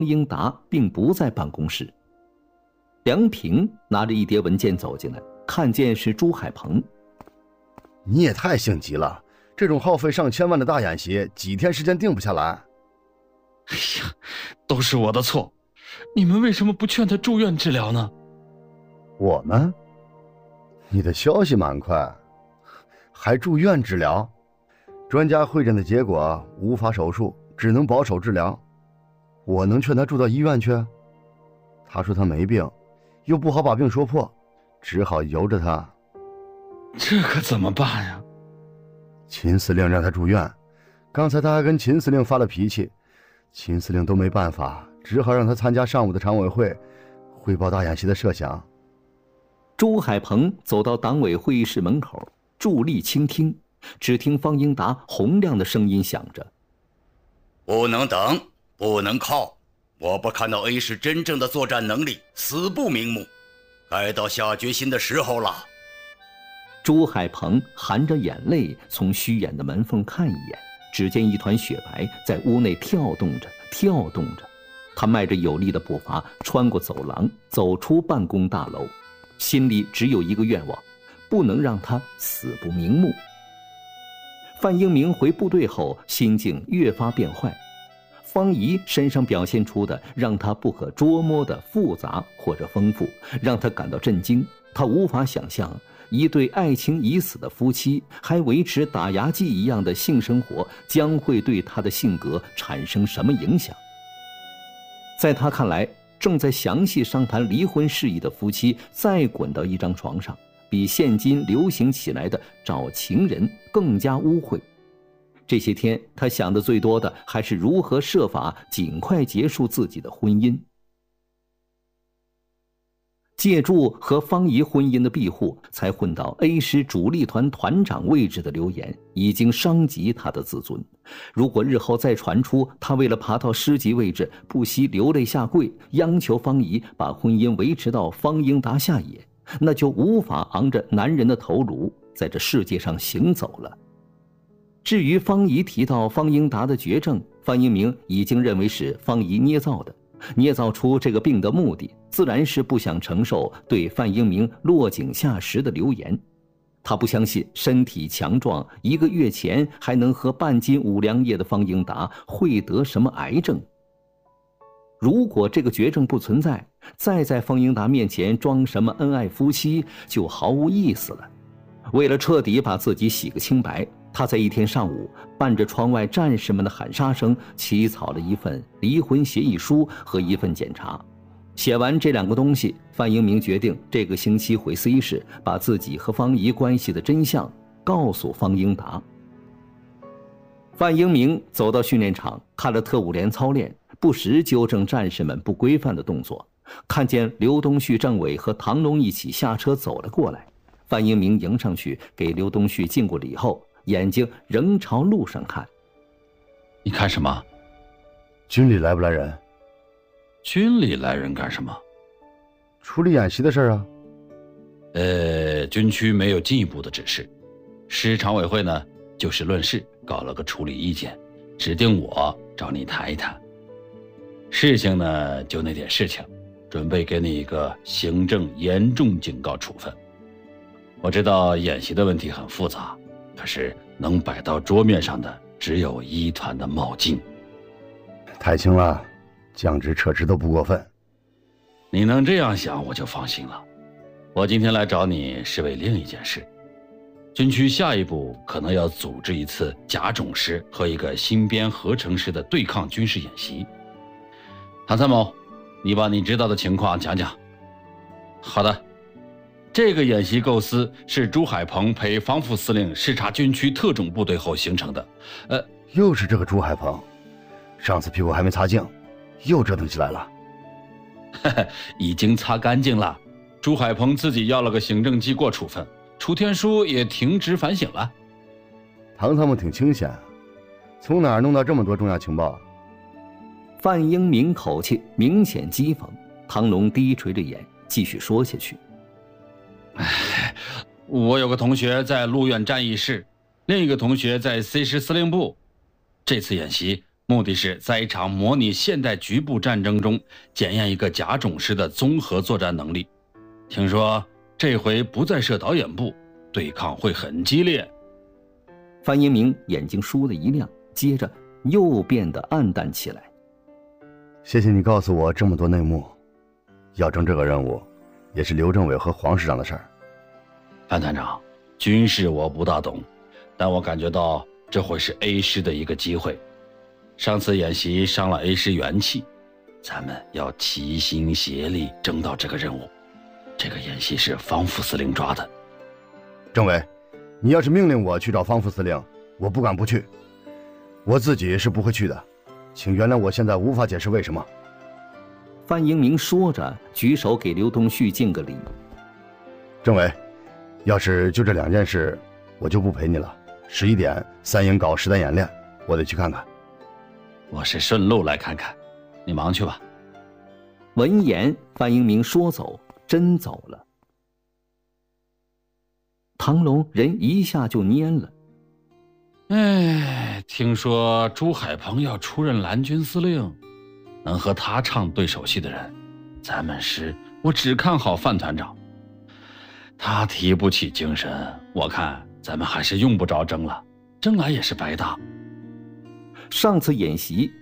英达并不在办公室。梁平拿着一叠文件走进来，看见是朱海鹏。 你也太性急了，这种耗费上千万的大演习，几天时间定不下来。 哎呀，都是我的错，你们为什么不劝他住院治疗呢？ 我们？你的消息蛮快，还住院治疗？专家会诊的结果无法手术，只能保守治疗。我能劝他住到医院去？他说他没病，又不好把病说破，只好由着他。 这可怎么办呀？ 秦司令让他住院，刚才他还跟秦司令发了脾气，秦司令都没办法，只好让他参加上午的常委会，汇报大演习的设想。 朱海鹏走到党委会议室门口，伫立倾听，只听方英达洪亮的声音响着： 不能等，不能靠，我不看到 A 市真正的作战能力，死不瞑目，该到下决心的时候了。 朱海鹏含着眼泪从虚掩的门缝看一眼，只见一团雪白在屋内跳动着，跳动着。他迈着有力的步伐穿过走廊，走出办公大楼，心里只有一个愿望，不能让他死不瞑目。范英明回部队后，心境越发变坏。方怡身上表现出的让他不可捉摸的复杂或者丰富，让他感到震惊。他无法想象一对爱情已死的夫妻还维持打牙祭一样的性生活将会对他的性格产生什么影响。在他看来，正在详细商谈离婚事宜的夫妻再滚到一张床上，比现今流行起来的找情人更加污秽。这些天他想的最多的还是如何设法尽快结束自己的婚姻。借助和方怡婚姻的庇护，才混到 A 师主力团团长位置的流言已经伤及他的自尊。如果日后再传出他为了爬到师级位置不惜流泪下跪，央求方怡把婚姻维持到方英达下野，那就无法昂着男人的头颅在这世界上行走了。至于方怡提到方英达的绝症，范英明已经认为是方怡捏造的，捏造出这个病的目的自然是不想承受对范英明落井下石的流言。他不相信身体强壮1个月前还能喝半斤五粮液的方英达会得什么癌症。如果这个绝症不存在，再在方英达面前装什么恩爱夫妻就毫无意思了。为了彻底把自己洗个清白，他在一天上午伴着窗外战士们的喊杀声，起草了一份离婚协议书和一份检查。写完这2个东西，范英明决定这个星期回 C 市，把自己和方怡关系的真相告诉方英达。范英明走到训练场，看了特务连操练，不时纠正战士们不规范的动作。看见刘东旭政委和唐龙一起下车走了过来，范英明迎上去给刘东旭敬过礼后，眼睛仍朝路上看。 你看什么？ 军里来不来人？ 军里来人干什么？ 处理演习的事啊。 军区没有进一步的指示，师常委会呢就事论事搞了个处理意见，指定我找你谈一谈。事情呢就那点事情，准备给你一个行政严重警告处分。我知道演习的问题很复杂，可是能摆到桌面上的只有一团的冒金。 太轻了，降职撤职都不过分。 你能这样想我就放心了。我今天来找你是为另一件事。军区下一步可能要组织一次甲种师和一个新编合成师的对抗军事演习。唐参谋，你把你知道的情况讲讲。好的。这个演习构思是朱海鹏陪方副司令视察军区特种部队后形成的。 又是这个朱海鹏，上次屁股还没擦净，又折腾起来了。 已经擦干净了。朱海鹏自己要了个行政记过处分，楚天舒也停职反省了。 唐参谋挺清闲，从哪儿弄到这么多重要情报？ 范英明口气明显讥讽，唐龙低垂着眼继续说下去。 我有个同学在陆院战役室，另一个同学在 C 师司令部。这次演习目的是在一场模拟现代局部战争中检验一个甲种师的综合作战能力。听说这回不再设导演部，对抗会很激烈。 范英明眼睛倏地一亮，接着又变得暗淡起来。 谢谢你告诉我这么多内幕，要争这个任务也是刘政委和黄师长的事儿。 范团长，军事我不大懂，但我感觉到这会是 A 师的一个机会。上次演习伤了 A 师元气，咱们要齐心协力争到这个任务。这个演习是方副司令抓的。 政委，你要是命令我去找方副司令，我不敢不去，我自己是不会去的，请原谅我现在无法解释为什么。 范英明说着，举手给刘东旭敬个礼。 政委，要是就这2件事，我就不陪你了。11点3营搞实弹演练，我得去看看。 我是顺路来看看，你忙去吧。 闻言，范英明说走真走了。唐龙人一下就蔫了。 听说朱海鹏要出任蓝军司令，能和他唱对手戏的人，咱们师我只看好范团长。他提不起精神，我看咱们还是用不着争了，争来也是白搭。 上次演习